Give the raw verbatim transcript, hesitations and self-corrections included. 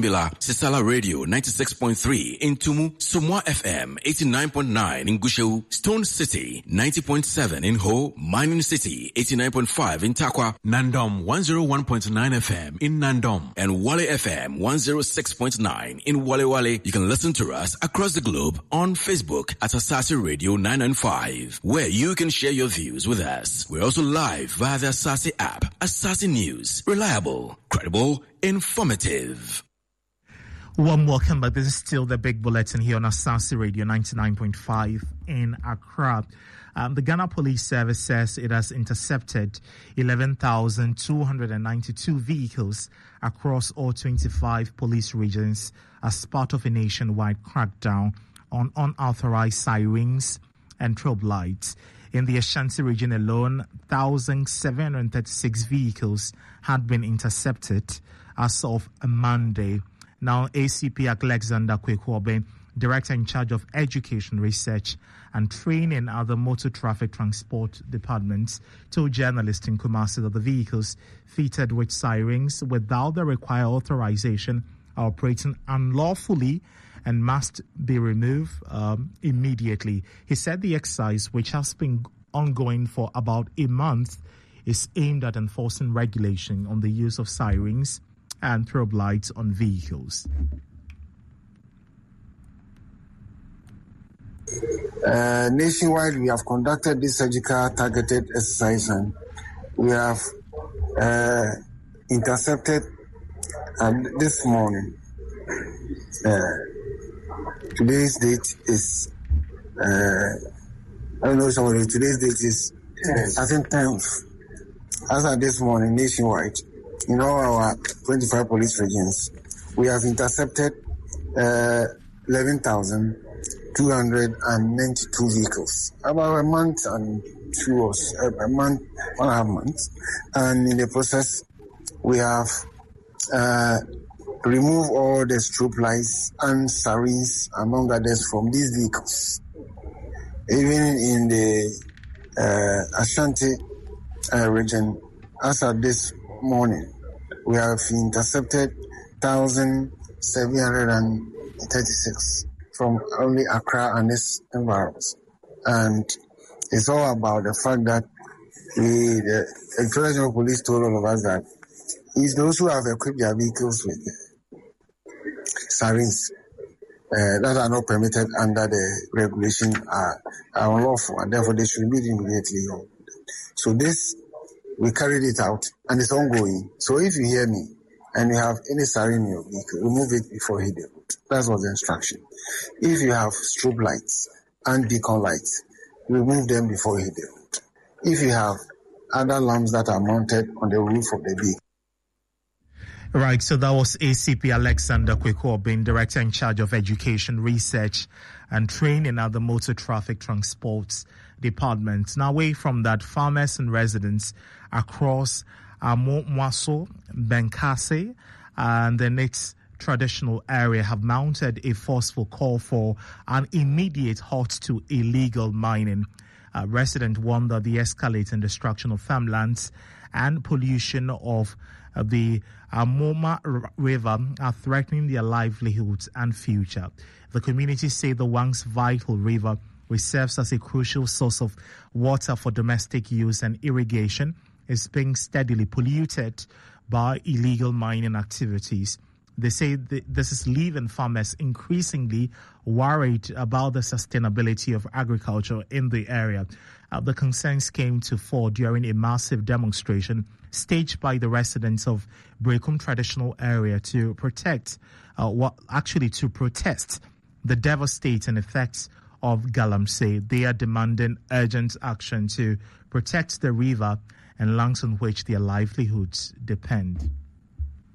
Mambila, Sisala Radio ninety-six point three in Tumu, Sumwa F M eighty-nine point nine in Gushewu, Stone City ninety point seven in Ho, Mining City eighty-nine point five in Takwa, Nandom one oh one point nine F M in Nandom, and Wale F M one oh six point nine in Wale Wale. You can listen to us across the globe on Facebook at Asasi Radio nine ninety-five, where you can share your views with us. We're also live via the Asasi app. Asasi News, reliable, credible, informative. Warm welcome, but this is still the big bulletin here on Asasi Radio ninety-nine point five in Accra. Um, the Ghana Police Service says it has intercepted eleven thousand two hundred ninety-two vehicles across all twenty-five police regions as part of a nationwide crackdown on unauthorized sirens and strobe lights. In the Ashanti region alone, one thousand seven hundred thirty-six vehicles had been intercepted as of Monday. Now, A C P Alexander Kwekwobe, Director in charge of Education, Research and Training at the Motor Traffic Transport Department, told journalists in Kumasi that the vehicles fitted with sirens without the required authorization are operating unlawfully and must be removed um, immediately. He said the exercise, which has been ongoing for about a month, is aimed at enforcing regulation on the use of sirens and strobe lights on vehicles. Uh, nationwide, we have conducted this surgical targeted exercise and we have uh, intercepted uh, this morning. Uh, today's date is, uh, I don't know somebody, today's date is, uh, I think tenth. As of this morning, nationwide, in all our twenty-five police regions, we have intercepted uh, eleven thousand two hundred ninety-two vehicles, about a month and two or a month, one and a half months. And in the process, we have uh, removed all the strobe lights and sirens, among others, from these vehicles. Even in the uh, Ashanti uh, region, as of this morning, we have intercepted one thousand seven hundred thirty-six from only Accra and its environs. And it's all about the fact that we, the International Police told all of us that it's those who have equipped their vehicles with sirens uh, that are not permitted under the regulation are, are unlawful, and therefore they should be immediately. So this, we carried it out, and it's ongoing. So if you hear me, and you have any siren in your vehicle, remove it before you hit the road. That was the instruction. If you have strobe lights and beacon lights, remove them before you hit the road. If you have other lamps that are mounted on the roof of the vehicle. Right, so that was A C P Alexander Kwekwobe, Director in charge of Education, Research and Training at the Motor Traffic Transport Department. Now, away from that, farmers and residents across Amomwaso, Benkase, and the next traditional area have mounted a forceful call for an immediate halt to illegal mining. Uh, residents wonder the escalating destruction of farmlands and pollution of uh, the Amoma R- River are threatening their livelihoods and future. The community say the once vital river, which serves as a crucial source of water for domestic use and irrigation, is being steadily polluted by illegal mining activities. They say th- this is leaving farmers increasingly worried about the sustainability of agriculture in the area. Uh, the concerns came to fore during a massive demonstration staged by the residents of Brekum traditional area to protect, uh, what actually to protest the devastating effects of Galamsey. They are demanding urgent action to protect the river and lands on which their livelihoods depend.